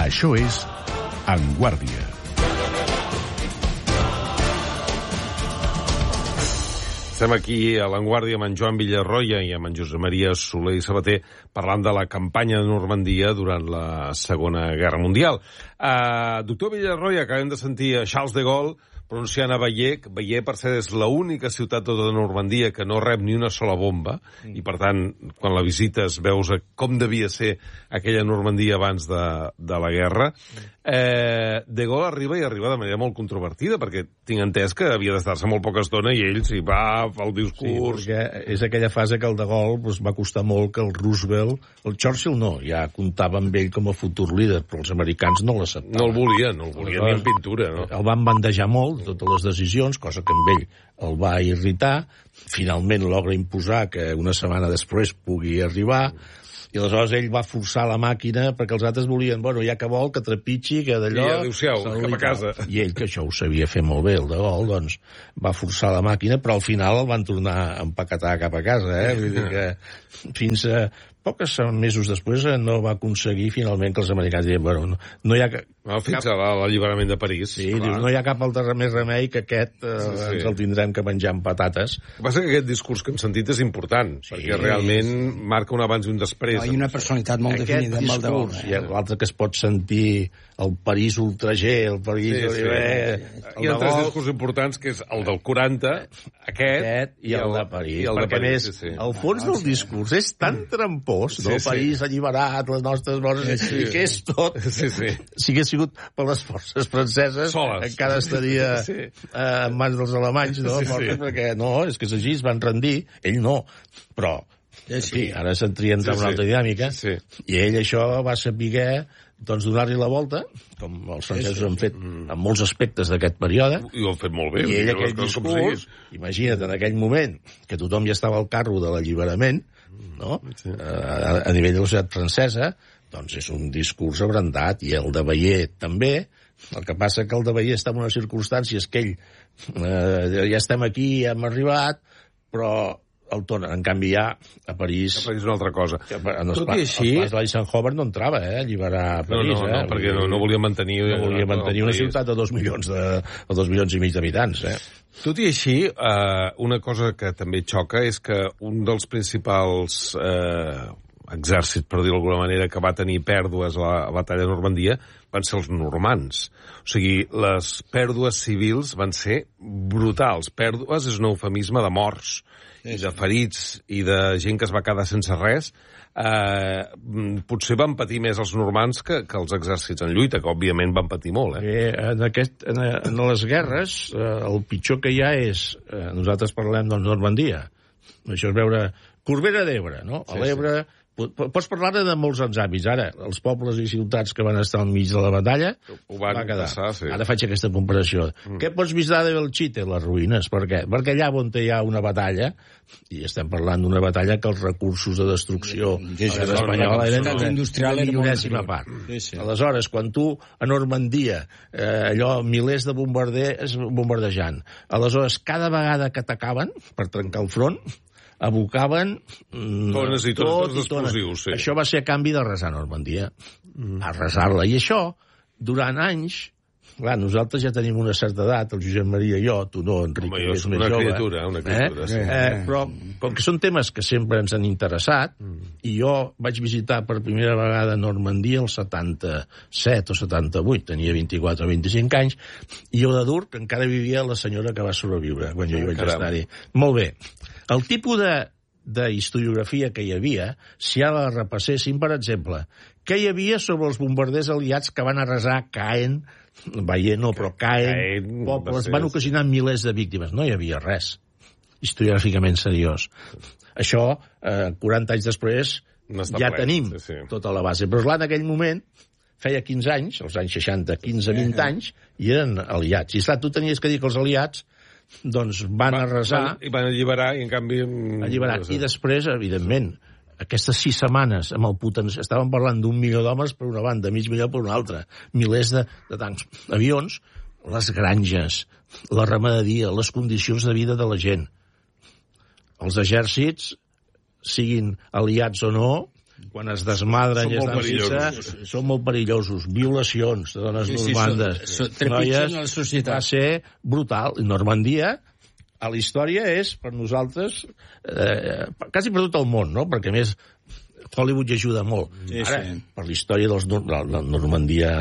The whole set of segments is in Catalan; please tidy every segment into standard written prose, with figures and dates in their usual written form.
Això és En Guàrdia. Estem aquí a l'Avantguàrdia amb en Joan Villarroya i amb en Josep Maria Soler i Sabater parlant de la campanya de Normandia durant la Segona Guerra Mundial. Doctor Villarroya, acabem de sentir a Charles de Gaulle pronunciant a Bayeux. Bayeux, per cert, és l'única ciutat tota de Normandia que no rep ni una sola bomba, i per tant, quan la visites veus com devia ser aquella Normandia abans de la guerra. De Gaulle arriba de manera molt controvertida, perquè tinc entès que havia d'estar-se molt poca estona i ell s'hi va al discurs. Sí, perquè és aquella fase que el de Gaulle va costar molt que el Roosevelt, el Churchill no, ja comptava amb ell com a futur líder, però els americans no l'acceptaven. No el volien ni en pintura, no? El van bandejar molt, totes les decisions, cosa que amb ell el va irritar. Finalment logra imposar que una setmana després pugui arribar, i aleshores ell va forçar la màquina perquè els altres volien, bueno, ja que vol, que trepitgi, que d'allò... I adéu-siau, cap a casa. I ell, que això ho sabia fer molt bé, el de Gaulle, doncs va forçar la màquina, però al final el van tornar a empaquetar cap a casa, Vull dir que fins a pocs mesos després no va aconseguir finalment que els americans diguin, bueno, no hi ha... Fins a l'alliberament de París. Sí, dius, no hi ha cap altre més remei que aquest, ens el tindrem que menjar amb patates. El que passa que aquest discurs que hem sentit és important, perquè realment marca un abans i un després. Hi ha una personalitat molt definida amb el de Gaulle. I l'altre que es pot sentir el París ultrager, el París... Sí. Hi ha tres discurs importants, que és el del 40, aquest i el de París. Perquè, a més, el fons del discurs és tan trampós, no? París alliberat, les nostres coses, que és tot... Si hagués sigut per les forces franceses, encara estaria en mans dels alemanys, no? Perquè no, és que és així, es van rendir, ell no, però... Sí, ara s'entria en una altra dinàmica, i ell això va saber doncs donar-li la volta, com els francesos han fet en molts aspectes d'aquest període. I ho han fet molt bé. I ell aquell discurs, imagina't, en aquell moment, que tothom ja estava al carro de l'alliberament, no? A nivell de la societat francesa, doncs és un discurs abrandat, i el de Bayeux també. El que passa que el de Bayeux està en unes circumstàncies que ell, ja estem aquí, ja hem arribat, però el torna. En canvi, ja a París... A París és una altra cosa. Tot i així... Els plans de l'Eisenhower no entrava, alliberar París. No, perquè no volia mantenir... No volia mantenir una ciutat de 2 milions i mig d'habitants, Tot i així, una cosa que també xoca és que un dels principals exèrcits, per dir-ho d'alguna manera, que va tenir pèrdues a la batalla de Normandia van ser els normands. O sigui, les pèrdues civils van ser brutals. Pèrdues és un eufemisme de morts, i de ferits, i de gent que es va quedar sense res. Potser van patir més els normands que els exèrcits en lluita, que òbviament van patir molt. En les guerres, el pitjor que hi ha és... Nosaltres parlem de Normandia. Això és veure Corbera d'Ebre, no? A l'Ebre... Pots parlar de molts àmbits. Ara, els pobles i ciutats que van estar al mig de la batalla va quedar. Ara faig aquesta comparació. Què pots visitar de Belchite? Les ruïnes. Per què? Perquè allà on hi ha una batalla, i estem parlant d'una batalla que els recursos de destrucció espanyola eren una milionèsima part. Aleshores, quan tu a Normandia, allò, milers de bombarders bombardejant, aleshores, cada vegada que atacaven per trencar el front, abocaven tones i tones explosius. Això va ser a canvi d'arrasar Normandia. Arrasar-la. I això, durant anys... Clar, nosaltres ja tenim una certa edat, el Josep Maria i jo, tu no, Enric, que és més jove. Una criatura, sí. Però, com que són temes que sempre ens han interessat, i jo vaig visitar per primera vegada Normandia el 77 o 78, tenia 24 o 25 anys, i jo d'adult encara vivia la senyora que va sobreviure quan jo hi vaig estar-hi. Molt bé. El tipus de historiografia que hi havia, si ara la repasséssim, per exemple, què hi havia sobre els bombarders aliats que van arrasar Caen, Bayeux no, però Caen, pobles, van ocasionar milers de víctimes. No hi havia res historiogràficament seriós. Això, 40 anys després, ja tenim tota la base. Però, clar, en aquell moment, feia 15 anys, als anys 60, 15-20 anys, i eren aliats. I, tu tenies que dir que els aliats doncs van arrasar... I van alliberar, i en canvi... Alliberar. I després, evidentment, aquestes 6 setmanes amb el potencial... Estàvem parlant d'1 milió d'homes per una banda, mig milió per una altra, milers de tancs, avions, les granges, la ramaderia, les condicions de vida de la gent. Els exèrcits, siguin aliats o no, quan es desmadren i estan fixes, són molt perillosos. Violacions de dones normandes. Trepitgen la societat. Va ser brutal. Normandia, a la història, és, per nosaltres, quasi per tot el món, no? Perquè, a més, Hollywood hi ajuda molt. Ara, per la història de la Normandia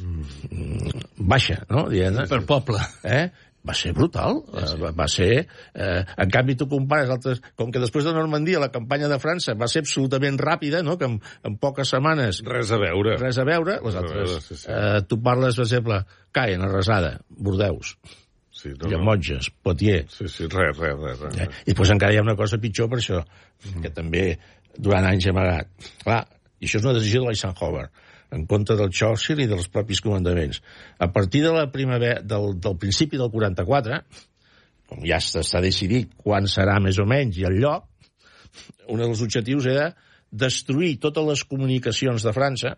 baixa, no? Per poble. Va ser brutal, va ser... en canvi, tu compares altres... Com que després de Normandia la campanya de França va ser absolutament ràpida, no? Que en poques setmanes... Res a veure. Les altres... Tu parles, per exemple, Caen, Arrasada, Bordeus, Llemotges, Poitiers... Res. I després encara hi ha una cosa pitjor per això, que també durant anys he amagat. Clar, i això és una decisió de l'Eisenhower, en contra del Churchill i dels propis comandaments. A partir de la primavera, del principi del 44, com ja està decidit quan serà més o menys i el lloc, un dels objectius era destruir totes les comunicacions de França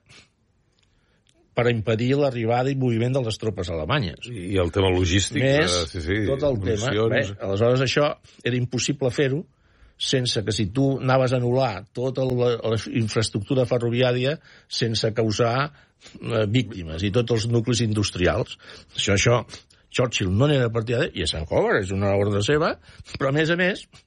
per impedir l'arribada i moviment de les tropes alemanyes. I el tema logístic. Més, tot el tema. Bé, aleshores això era impossible fer-ho sense que si tu anaves a anul·lar tota la infraestructura ferroviària sense causar víctimes i tots els nuclis industrials. Això Churchill no n'era partidari, i Eisenhower és una ordre seva, però a més,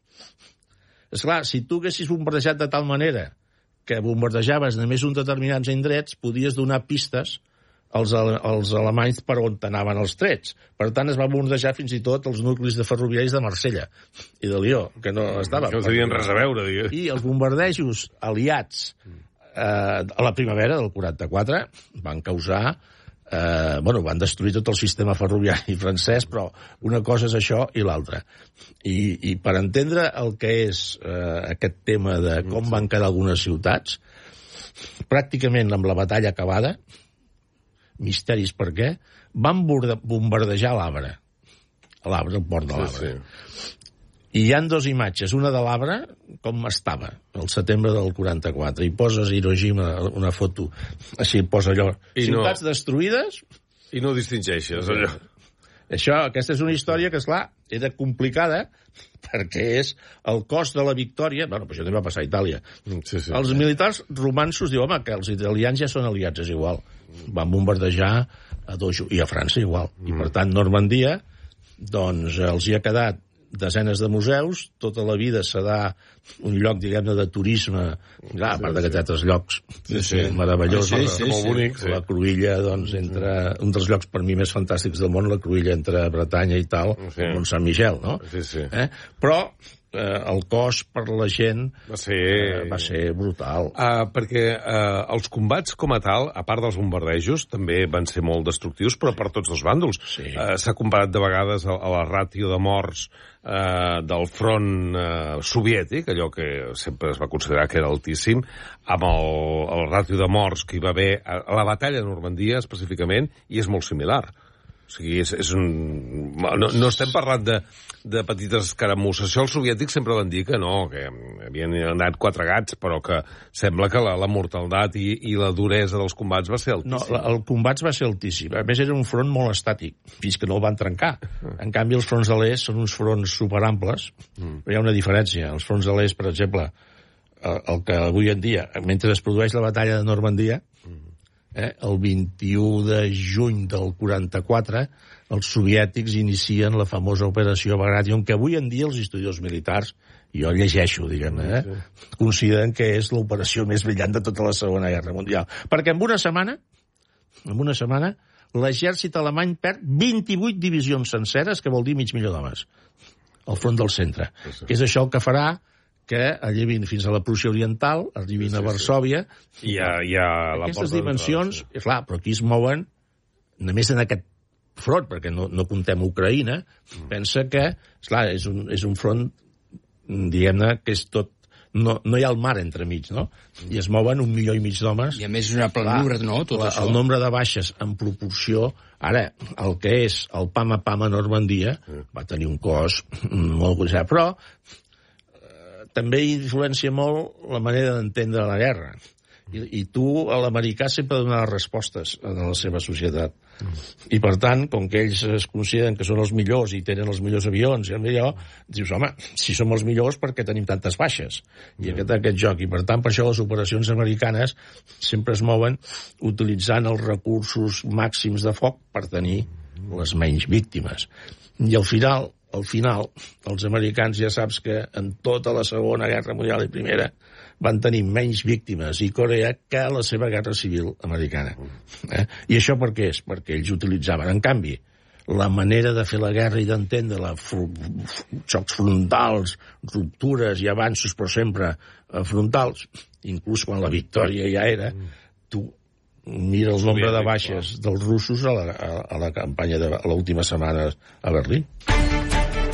esclar, si tu haguessis bombardejat de tal manera que bombardejaves només uns determinats indrets, podies donar pistes als alemanys per on anaven els trets. Per tant, es va bombardejar fins i tot els nuclis de ferroviaris de Marsella i de Lió, que no estaven. Que no tenien res a veure, digues. I els bombardejos aliats a la primavera del 44 van causar... van destruir tot el sistema ferroviari francès, però una cosa és això i l'altra. I per entendre el que és aquest tema de com van quedar algunes ciutats, pràcticament amb la batalla acabada, misteris per què, van bombardejar l'Arbre, el port de l'Arbre. I hi han dues imatges, una de l'Arbre, com estava, el setembre del 44, i poses a Hiroshima una foto, així posa allò, ciutats destruïdes... I no distingeixes, allò. Aquesta és una història que, esclar, era complicada, perquè és el cost de la victòria... Bueno, però això també va passar a Itàlia. Els militars romansos diuen, home, que els italians ja són aliats, és igual. Van bombardejar a Dojo, i a França igual. I, per tant, Normandia, doncs, els hi ha quedat desenes de museus, tota la vida serà un lloc, diguem-ne, de turisme, clar, a part que té altres llocs meravellosos, molt bonics. La Cruïlla, doncs, entre un dels llocs per mi més fantàstics del món, la Cruïlla entre Bretanya i tal, Mont Sant Miquel, no? Però el cost per la gent va ser brutal. Perquè els combats com a tal, a part dels bombardejos, també van ser molt destructius, però per tots els bàndols. S'ha comparat de vegades a la ràtio de morts del front soviètic, allò que sempre es va considerar que era altíssim, amb el ràtio de morts que hi va haver a la batalla de Normandia, específicament, i és molt similar. O sigui, no estem parlant de petites escaramusses. Això els soviètics sempre van dir que no, que havien anat 4 gats, però que sembla que la mortaldat i la duresa dels combats va ser altíssim. No, el combat va ser altíssim. A més, era un front molt estàtic, fins que no el van trencar. En canvi, els fronts de l'est són uns fronts superamples, però hi ha una diferència. Els fronts de l'est, per exemple, el que avui en dia, mentre es produeix la batalla de Normandia, el 21 de juny del 44, els soviètics inicien la famosa operació Bagration, que avui en dia els historiadors militars, i jo llegeixo, diguem-ne, consideren que és l'operació més brillant de tota la Segona Guerra Mundial. Perquè en una setmana, l'exèrcit alemany perd 28 divisions senceres, que vol dir 500.000 d'homes, al front del centre. Que és això el que farà que arribin fins a la Prússia Oriental, arribin a Varsòvia... I a la aquestes dimensions, clar, però aquí es mouen, només en aquest front, perquè no comptem Ucraïna, pensa que, esclar, és un front, diguem-ne, que és tot... No hi ha el mar entremig, no? I es mouen 1,5 milió d'homes. I a més és una planura, no? Tot això. El nombre de baixes en proporció... Ara, el que és el pam a pam a Normandia va tenir un cost molt considerat, però també influencia molt la manera d'entendre la guerra. I tu, a l'americà, sempre donarà respostes a la seva societat. I, per tant, com que ells es consideren que són els millors i tenen els millors avions i el millor, dius, home, si som els millors, per què tenim tantes baixes? I aquest joc. I, per tant, per això les operacions americanes sempre es mouen utilitzant els recursos màxims de foc per tenir les menys víctimes. I al final, els americans ja saps que en tota la Segona Guerra Mundial i Primera van tenir menys víctimes i Corea que la seva guerra civil americana. I això per què és? Perquè ells utilitzaven, en canvi, la manera de fer la guerra i d'entendre-la, xocs frontals, ruptures i avanços, però sempre frontals, inclús quan la victòria ja era, tu mira el nombre de baixes dels russos a la campanya de l'última setmana a Berlín.